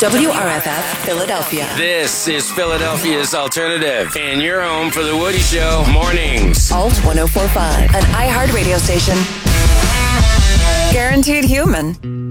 WRFF Philadelphia. This is Philadelphia's Alternative, and you're home for The Woody Show mornings. Alt 1045, an iHeart radio station. Guaranteed human.